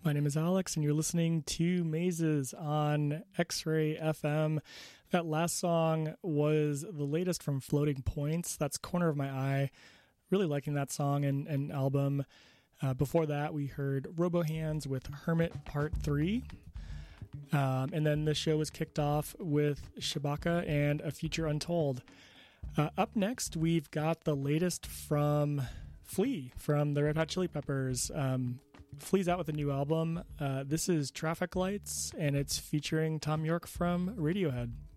My name is Alex, and you're listening to Mazes on X-Ray FM. That last song was the latest from Floating Points. That's Corner of My Eye. Really liking that song and album. Before that, we heard Robohands with Hermit Part 3. And then the show was kicked off with Shabaka and A Future Untold. Up next, we've got the latest from Flea from the Red Hot Chili Peppers. Flea's out with a new album. This is Traffic Lights, and it's featuring Tom York from Radiohead.